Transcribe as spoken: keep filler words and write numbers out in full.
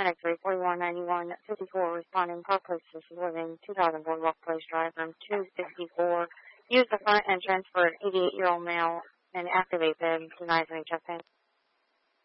Hispanic three, forty-one ninety-one fifty-four, responding Park Place Assisted Living, two thousand Boardwalk Place Drive, room two sixty-four. Use the front entrance for an eighty-eight-year-old male and activate them. Denies any chest pain.